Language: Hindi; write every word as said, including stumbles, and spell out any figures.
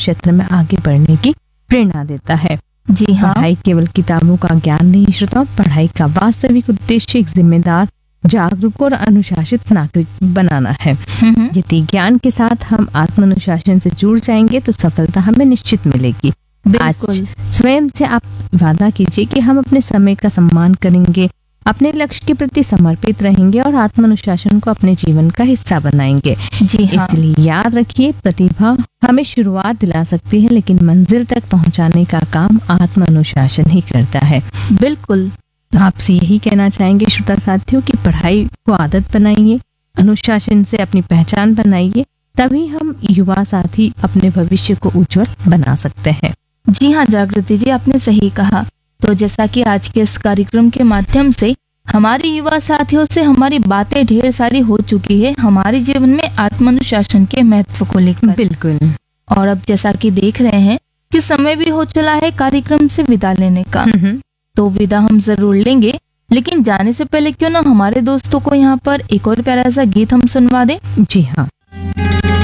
क्षेत्र में आगे बढ़ने की प्रेरणा देता है। जी हाँ। पढ़ाई केवल किताबों का ज्ञान नहीं श्रोताओ, पढ़ाई का वास्तविक उद्देश्य एक जिम्मेदार, जागरूक और अनुशासित नागरिक बनाना है। हम्म, यदि ज्ञान के साथ हम आत्मानुशासन से जुड़ जाएंगे तो सफलता हमें निश्चित मिलेगी। बिल्कुल। आज स्वयं से आप वादा कीजिए कि हम अपने समय का सम्मान करेंगे, अपने लक्ष्य के प्रति समर्पित रहेंगे और आत्मानुशासन को अपने जीवन का हिस्सा बनाएंगे। जी हाँ। इसलिए याद रखिए, प्रतिभा हमें शुरुआत दिला सकती है, लेकिन मंजिल तक पहुंचाने का काम आत्मानुशासन ही करता है। बिल्कुल। तो आपसे यही कहना चाहेंगे श्रोता साथियों कि पढ़ाई को आदत बनाइए, अनुशासन से अपनी पहचान बनाइए, तभी हम युवा साथी अपने भविष्य को उज्जवल बना सकते हैं। जी हाँ जागृति जी, आपने सही कहा। तो जैसा कि आज के इस कार्यक्रम के माध्यम से हमारे युवा साथियों से हमारी बातें ढेर सारी हो चुकी है हमारे जीवन में आत्मानुशासन के महत्व को लेकर। बिल्कुल। और अब जैसा कि देख रहे हैं कि समय भी हो चला है कार्यक्रम से विदा लेने का, तो विदा हम जरूर लेंगे, लेकिन जाने से पहले क्यों ना हमारे दोस्तों को यहाँ पर एक और प्यारा सा गीत हम सुनवा दें। जी हाँ,